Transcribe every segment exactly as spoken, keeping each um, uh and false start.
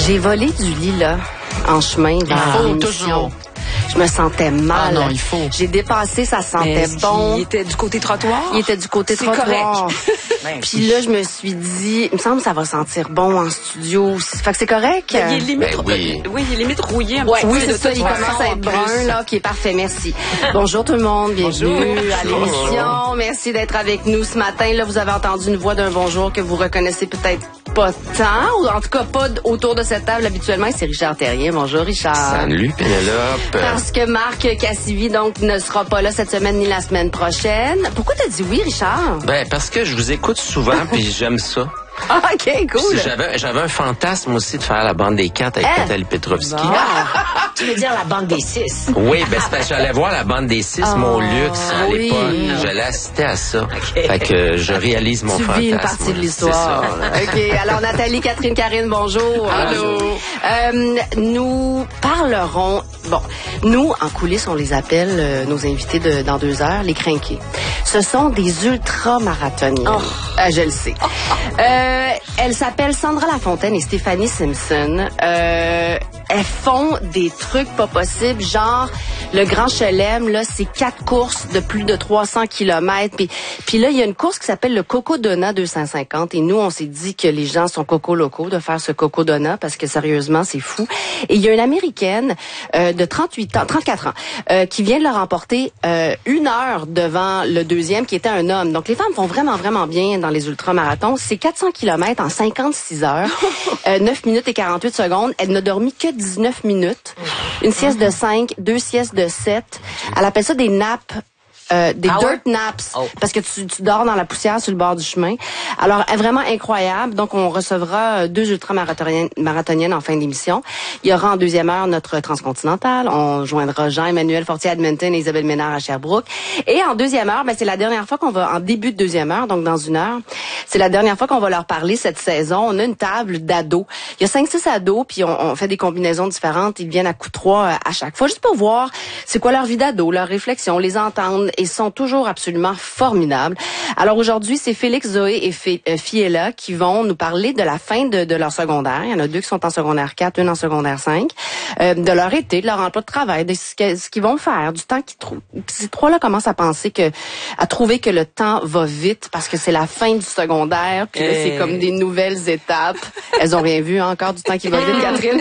J'ai volé du lilas en chemin vers Ah, l'émission. Je me sentais mal. Ah non, il faut. J'ai dépassé, ça sentait Mais bon. Il était du côté trottoir? Il était du côté C'est trottoir. correct. Puis là, je me suis dit, il me semble que ça va sentir bon en studio. Fait que c'est correct. Il est limite, Ben oui. oui, il est limite rouillé un Ouais, petit oui, peu. c'est de ça, toute il façon, commence à être en brun, plus. là, qui est parfait, merci. Bonjour tout le monde, bienvenue Bonjour. à l'émission. Merci d'être avec nous ce matin. Là, vous avez entendu une voix d'un bonjour que vous reconnaissez peut-être pas tant, ou en tout cas pas autour de cette table habituellement. C'est Richard Terrien. Bonjour, Richard. Salut, Pénélope. Parce que Marc Cassivi, donc, ne sera pas là cette semaine ni la semaine prochaine. Pourquoi t'as dit oui, Richard? Ben, parce que je vous écoute souvent, puis j'aime ça. Ah, OK, cool. J'avais, j'avais un fantasme aussi de faire la bande des quatre avec Hein? Nathalie Petrovski. Bon. Tu veux dire la bande des six? Oui, ben c'est parce que j'allais voir la bande des six, Oh, mon luxe à oui. l'époque. J'allais assister à ça. Fait que je réalise mon Tu fantasme. vis une partie de l'histoire. OK. Alors, Nathalie, Catherine, Karine, bonjour. Allô. Euh, nous parlerons... Bon, nous, en coulisses, on les appelle, euh, nos invités de, dans deux heures, les crinqués. Ce sont des ultra-marathoniens. Oh. Euh, je le sais. Euh, elles s'appellent Sandra Lafontaine et Stéphanie Simpson. Euh, elles font des trucs pas possibles, genre le Grand Chelem, là, c'est quatre courses de plus de trois cents kilomètres. Puis, puis là, il y a une course qui s'appelle le Coco Donut deux cent cinquante. Et nous, on s'est dit que les gens sont coco locaux de faire ce Coco Donut parce que sérieusement, c'est fou. Et il y a une Américaine euh, de trente-huit ans, trente-quatre ans, euh, qui vient de le remporter euh, une heure devant le deuxième qui était un homme. Donc, les femmes font vraiment, vraiment bien dans les ultramarathons. C'est quatre cents kilomètres en cinquante-six heures, euh, neuf minutes et quarante-huit secondes. Elle n'a dormi que dix-neuf minutes. Une sieste de cinq, deux siestes de sept. Elle appelle ça des nappes. Euh, des Ah dirt ouais? naps, Oh. parce que tu, tu dors dans la poussière sur le bord du chemin. Alors, elle est vraiment incroyable. Donc, on recevra euh, deux ultramarathoniennes marathoniennes en fin d'émission. Il y aura en deuxième heure notre transcontinental. On joindra Jean-Emmanuel Fortier à Edmonton et Isabelle Ménard à Sherbrooke. Et en deuxième heure, ben, c'est la dernière fois qu'on va, en début de deuxième heure, donc dans une heure, c'est la dernière fois qu'on va leur parler cette saison. On a une table d'ados. Il y a cinq, six ados, puis on, on fait des combinaisons différentes. Ils viennent à coup de trois euh, à chaque fois, juste pour voir c'est quoi leur vie d'ado, leurs réflexions, les entendre. Et sont toujours absolument formidables. Alors aujourd'hui, c'est Félix, Zoé et Fé, euh, Fiella qui vont nous parler de la fin de, de leur secondaire. Il y en a deux qui sont en secondaire quatre, une en secondaire cinq. Euh, de leur été, de leur emploi de travail, de ce, que, ce qu'ils vont faire, du temps qu'ils trouvent. Ces trois-là commencent à penser que, à trouver que le temps va vite parce que c'est la fin du secondaire. Puis là, Hey. c'est comme des nouvelles étapes. Elles ont rien vu hein, encore du temps qui va vite, Catherine.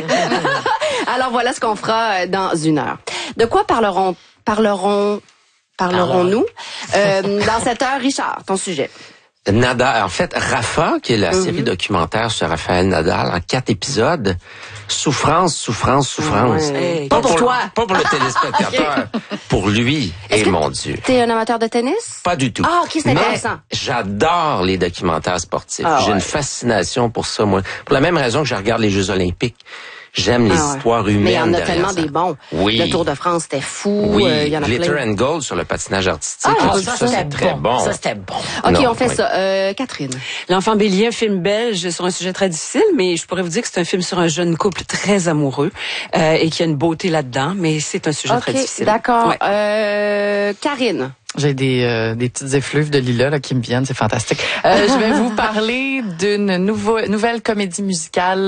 Alors voilà ce qu'on fera euh, dans une heure. De quoi parleront, parleront Parlerons-nous euh, dans cette heure, Richard, ton sujet. Nadal, en fait, Rafa, qui est la Mm-hmm. série documentaire sur Raphaël Nadal, en quatre épisodes. Souffrance, souffrance, souffrance. Ouais. Hey. Pas pour toi. Pas pour le téléspectateur. Pour lui. Est-ce Et que mon Dieu. T'es un amateur de tennis? Pas du tout. Ah, ok, c'est Mais intéressant. j'adore les documentaires sportifs. Ah, J'ai ouais. une fascination pour ça, moi. Pour la même raison que je regarde les Jeux Olympiques. J'aime les Ah ouais. histoires humaines. Mais il y en a derrière tellement ça. des bons. Oui. Le Tour de France, c'était fou. Oui, euh, il y en a Glitter plein. and Gold sur le patinage artistique. Ah, tout ça, ça, c'est très bon. Ça, c'était bon. OK, Non, on fait oui. ça. Euh, Catherine. L'Enfant Bélier, un film belge sur un sujet très difficile, mais je pourrais vous dire que c'est un film sur un jeune couple très amoureux euh, et qu'il y a une beauté là-dedans, mais c'est un sujet très OK, difficile. d'accord. Ouais. Euh, Karine. J'ai des, euh, des petites effluves de lilas là, qui me viennent, c'est fantastique. Euh, je vais vous parler d'une nouveau, nouvelle comédie musicale